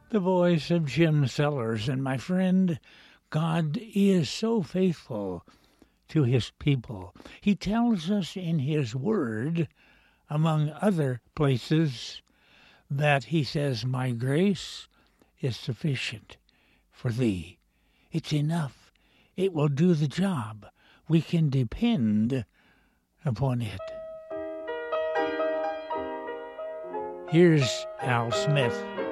The voice of Jim Sellers. And my friend, God is so faithful to his people. He tells us in his word, among other places, that he says, my grace is sufficient for thee. It's enough. It will do the job. We can depend upon it. Here's Al Smith.